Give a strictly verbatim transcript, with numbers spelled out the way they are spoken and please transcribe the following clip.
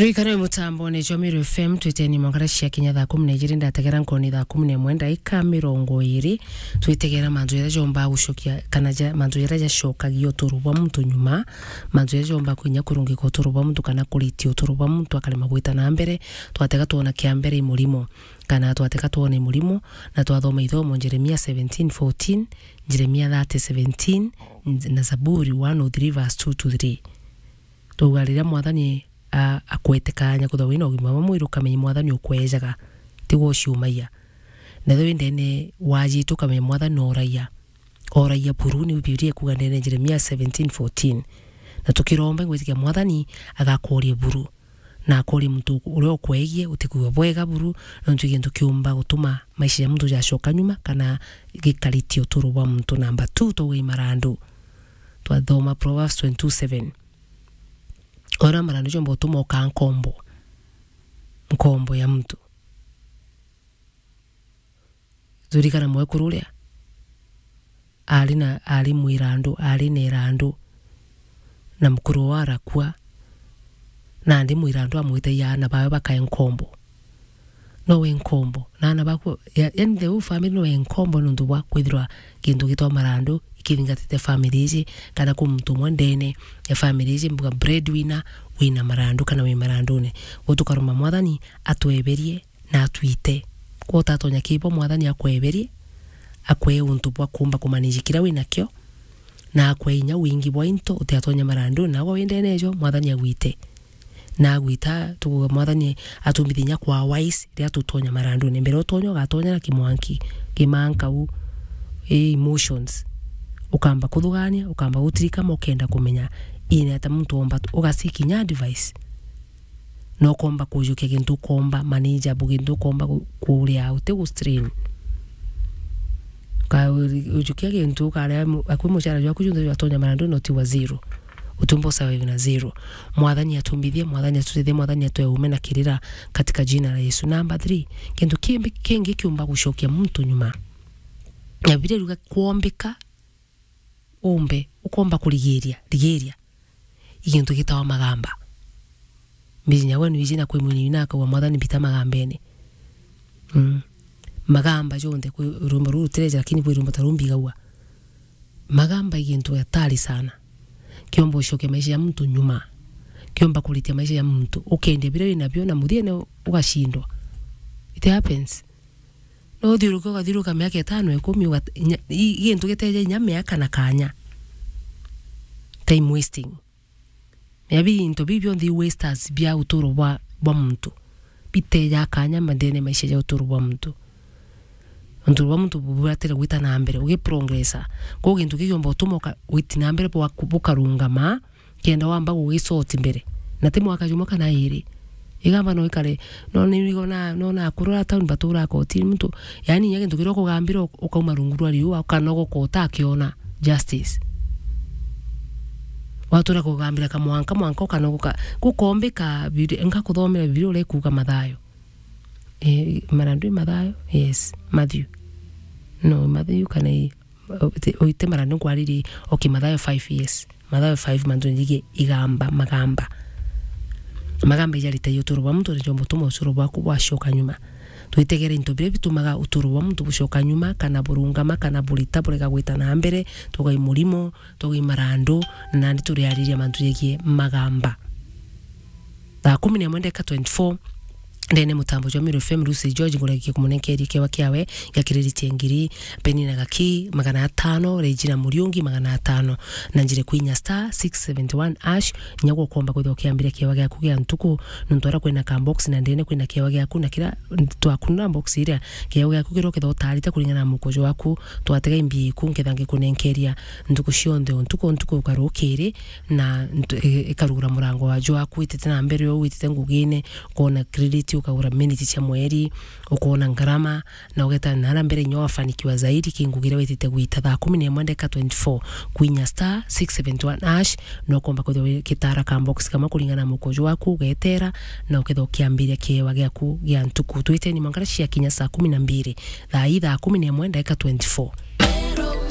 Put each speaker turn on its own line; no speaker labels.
Rikana mutambo ne Jomiru F M twiteni mwangarashia Kenya thaa kumi na igiri ndategera nkoni thaa kumi na imwe ndaika mirongo iri twitegera manzu yera jomba gushokia kana ja manzu yera jashokagia uturubwa muntu nyuma manzu yera jomba kwinya kurungika uturubwa muntu kana kuriti uturubwa muntu akalema gwita na mbere twatega tuona kia mbere imurimo kana twatega tuona imurimo na twathoma ithomo Jeremia seventeen fourteen Jeremia thirty seventeen na Zaburi one oh three verse two to three tugarira mwathani a akwetekanya kuthawina ugima wa mwiru kamenye mwathani ukwejaga tigo ciumaiya na thwe ndene wajitu kamenye mwathani oraiya oraiya buruni Biblia kuga ndene Jeremia seventeen fourteen na tukiromba ngwitikia mwathani agakoria buru na akori mtu uri okwegie utikuwa bwega buru no ntugintu kiumba gutuma maisha ya mtu jashoka nyuma kana gikariti uturubwa mtu number two to wimarandu twathoma Proverbs twenty-two seven ora marano jombo utuma oka nkombo nkombo ya mtu zurikana mwekurulia ali na ali mwirando ali nerando na mkuru wara kwa na ndi mwirando amwite yana bawe baka nkombo no we nkombo nana bako yani the family no we nkombo nundu bwa kwithirwa kindu gitwa marando ikiringatite family ici kana ku mtu mwendene ya family ici mbuga breadwinner wina marando kana we marandone gutukaruma mwathani atweberie na atwite ko tatonya kibo mwathani akweberie akwe untu bwa kumba kumanijikira wina kyo na akwe inya wingi bwa into utiatonya marando na wa wendene jo mwathani agwite na gwita tu mwathani atumithinya kwa wise ria tutonya marando ne mbere utonyo gatonya na kimwanki kimanka u emotions ukamba kuthugania ukamba gutirika mokenda kumenya ine ata muntu omba ugasikinya advice no komba kujuke kintu komba manager bugindu komba kuria ute ku strain ka ujuke kintu kale akumushara jwa kujunza atonya marando no tiwa zero utumbo sawa na zero mwathani atumbithie mwathani atutithie mwathani atoe ume na kirira katika jina la Yesu. Number three kintu kimbi kingi kiumba gushokia mtu nyuma na vile ruga kuombeka umbe ukomba kuligeria ligeria ikintu gitawa magamba mizinya wenu izina kwe mwini naka wa mwathani bita magambene mm. magamba jonde kwe rumba ruru tereja lakini kwe rumba tarumbi gawa magamba ikintu ya tali sana kiomba ushoke maisha ya mtu nyuma kiomba kulitia maisha ya mtu ukende bile nabyo na mudhiene ugashindwa it happens no thiruka gathiruka miaka itano ikumi ikintu giteje nya miaka na kanya time wasting yabi into bibyo ndi wasters bya uturo bwa bwa mtu biteja kanya mandene maisha ya uturo bwa mtu Untu wa mtu bubatera gwita na mbere uge progressa ko gintu kigyomba utumoka witi na mbere bwa kubukarungama kenda wamba gugisoti mbere na timu akajuma kana iri igamba no ikare no nigo na no na kurora town batura ko ti mtu yani nyage ndukiro ko gambiro ukauma runguru ali uwa kanogo ko takiona justice watu na ko gambira kamwanka mwanka kanogo ka kukombeka nka kuthomera bibiro le kuga mathayo eh marando mathayo yes Matthew no Matthew kana oite marando kwariri okay mathayo five years mathayo five manzo njige igamba magamba magamba jalita yoturwa mtu njombo tumo surwa kubwa shoka nyuma tuitegere into bire bitumaga uturwa mtu bushoka nyuma kana burungama kana bulita burega gwita na mbere tugai murimo tugai marando na ndituri ariria mantu yegie magamba thaa kumi na imwe ndeka twenty-four ndene mutambo jwa Miru F M Lucy George nguragi kumunekeri kewa kiawe gakiriti ngiri penina gaki magana atano Regina Muriungi magana atano na njire kwinya star six seventy-one ash nyago komba kuthokia mbere kewa gyaku gya ntuku nuntora kwena ka box na ndene kwena kewa gyaku na kira twakuna box ira kewa gyaku giro ketho tarita kuringana na mukojo waku twatega imbi kunkethange kunenkeria ntuku cionde ntuku ntuku karukire na ikarugura murango wa jo waku itete na mbere yo itete ngugine kona credit ukagura minutes cia mweri ukona ngarama na ugeta nara mbere nyo afanikiwa zaidi kingugira wetite gwita thaa kumi na imwe ndeka twenty-four kwinya star six seventy-one ash no komba kutho kitara ka box kama kuringana mukojo waku getera na uketho kiambire kiewa gyaku gya ntuku twite ni mangara cia kinya saa kumi na mbili thaa ithaa kumi na imwe ndeka twenty-four